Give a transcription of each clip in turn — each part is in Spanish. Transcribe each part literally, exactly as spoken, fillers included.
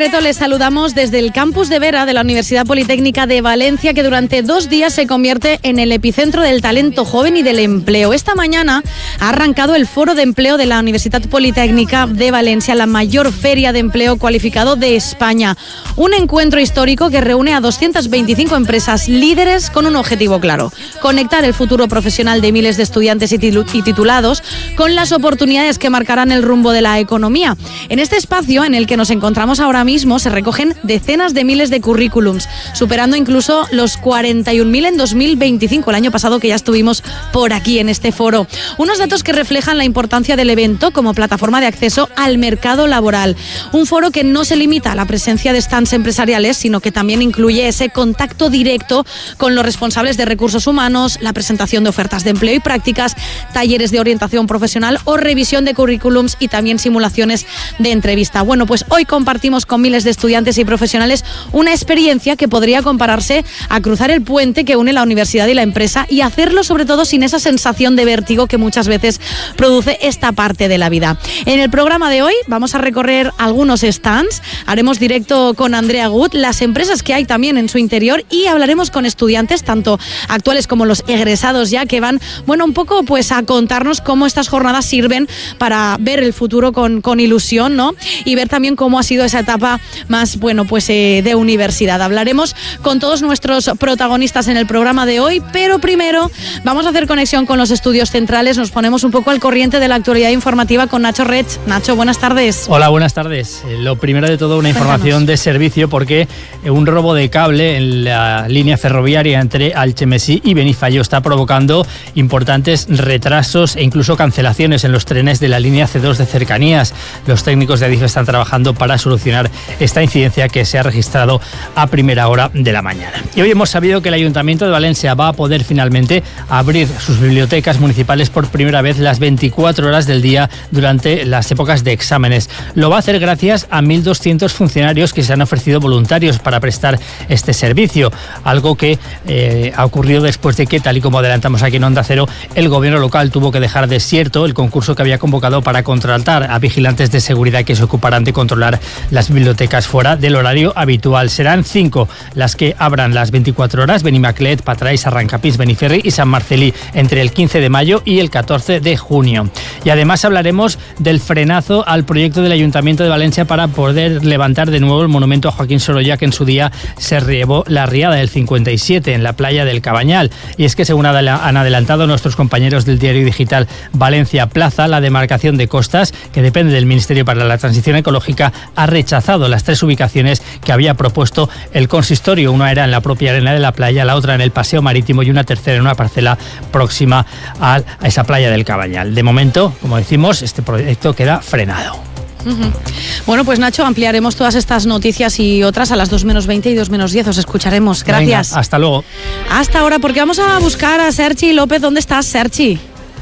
Prieto, les saludamos desde el campus de Vera de la Universidad Politécnica de Valencia, que durante dos días se convierte en el epicentro del talento joven y del empleo. Esta mañana ha arrancado el Foro de Empleo de la Universidad Politécnica de Valencia, la mayor feria de empleo cualificado de España. Un encuentro histórico que reúne a doscientas veinticinco empresas líderes con un objetivo claro: conectar el futuro profesional de miles de estudiantes y titulados con las oportunidades que marcarán el rumbo de la economía. En este espacio en el que nos encontramos ahora mismo se recogen decenas de miles de currículums, superando incluso los cuarenta y un mil en dos mil veinticinco, el año pasado que ya estuvimos por aquí en este foro. Unos datos que reflejan la importancia del evento como plataforma de acceso al mercado laboral. Un foro que no se limita a la presencia de stands empresariales, sino que también incluye ese contacto directo con los responsables de recursos humanos, la presentación de ofertas de empleo y prácticas, talleres de orientación profesional o revisión de currículums y también simulaciones de entrevista. Bueno, pues hoy compartimos con miles de estudiantes y profesionales una experiencia que podría compararse a cruzar el puente que une la universidad y la empresa, y hacerlo sobre todo sin esa sensación de vértigo que muchas veces produce esta parte de la vida. En el programa de hoy vamos a recorrer algunos stands, haremos directo con Andrea Gut, las empresas que hay también en su interior, y hablaremos con estudiantes, tanto actuales como los egresados ya, que van, bueno, un poco pues a contarnos cómo estas jornadas sirven para ver el futuro con, con ilusión, ¿no? Y ver también cómo ha sido esa etapa más, bueno, pues eh, de universidad. Hablaremos con todos nuestros protagonistas en el programa de hoy, pero primero vamos a hacer conexión con los estudios centrales. Nos ponemos un poco al corriente de la actualidad informativa con Nacho Rech. Nacho, buenas tardes. Hola, buenas tardes. Lo primero de todo, una información Cuéntanos. de servicio, porque un robo de cable en la línea ferroviaria entre Algemesí y Benifallo está provocando importantes retrasos e incluso cancelaciones en los trenes de la línea C dos de cercanías. Los técnicos de Adif están trabajando para solucionar esta incidencia que se ha registrado a primera hora de la mañana. Y hoy hemos sabido que el Ayuntamiento de Valencia va a poder finalmente abrir sus bibliotecas municipales por primera vez las veinticuatro horas del día durante las épocas de exámenes. Lo va a hacer gracias a mil doscientos funcionarios que se han ofrecido voluntarios para prestar este servicio, algo que eh, ha ocurrido después de que, tal y como adelantamos aquí en Onda Cero, el gobierno local tuvo que dejar desierto el concurso que había convocado para contratar a vigilantes de seguridad que se ocuparán de controlar las bibliotecas fuera del horario habitual. Serán cinco las que abran las veinticuatro horas: Benimaclet, Patrais, Arrancapís, Beniferri y San Marcelí, entre el quince de mayo y el catorce de junio. Y además hablaremos del frenazo al proyecto del Ayuntamiento de Valencia para poder levantar de nuevo el monumento a Joaquín Sorolla, que en su día se llevó la riada del cincuenta y siete en la playa del Cabañal. Y es que, según han adelantado nuestros compañeros del diario digital Valencia Plaza, la demarcación de costas, que depende del Ministerio para la Transición Ecológica, ha rechazado las tres ubicaciones que había propuesto el consistorio. Una era en la propia arena de la playa, la otra en el paseo marítimo y una tercera en una parcela próxima a esa playa del Cabañal. De momento, como decimos, este proyecto queda frenado. Uh-huh. Bueno, pues Nacho, ampliaremos todas estas noticias y otras a las dos menos veinte y dos menos diez. Os escucharemos. Gracias. Venga, hasta luego. Hasta ahora, porque vamos a buscar a Sergi López. ¿Dónde estás, Sergi?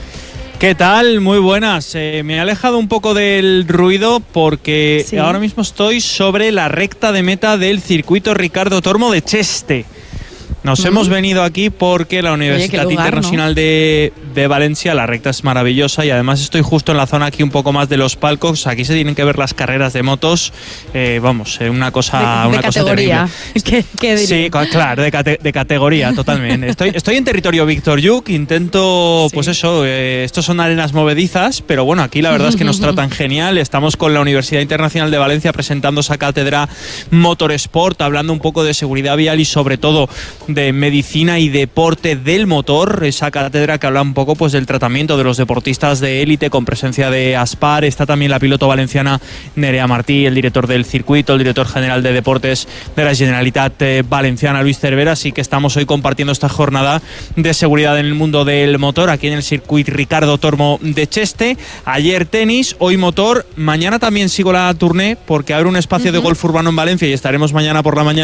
¿Qué tal? Muy buenas. Eh, me he alejado un poco del ruido porque sí. ahora mismo estoy sobre la recta de meta del circuito Ricardo Tormo de Cheste. Nos mm. hemos venido aquí porque la Universidad Oye, lugar, Internacional ¿no? de, de Valencia, la recta es maravillosa, y además estoy justo en la zona aquí un poco más de los palcos. Aquí se tienen que ver las carreras de motos, eh, vamos, eh, una cosa, de, una de cosa categoría. terrible. ¿Qué, qué sí, claro, de, cate, de categoría, totalmente. Estoy, estoy en territorio Víctor Lluc, intento, sí. pues eso, eh, estos son arenas movedizas, pero bueno, aquí la verdad es que nos tratan genial. Estamos con la Universidad Internacional de Valencia presentando esa cátedra Motorsport, hablando un poco de seguridad vial y sobre todo de medicina y deporte del motor, esa cátedra que habla un poco pues del tratamiento de los deportistas de élite con presencia de Aspar. Está también la piloto valenciana Nerea Martí, el director del circuito, el director general de deportes de la Generalitat eh, Valenciana, Luis Cervera. Así que estamos hoy compartiendo esta jornada de seguridad en el mundo del motor aquí en el circuito Ricardo Tormo de Cheste. Ayer tenis, hoy motor, mañana también sigo la tournée porque abre un espacio uh-huh. de golf urbano en Valencia y estaremos mañana por la mañana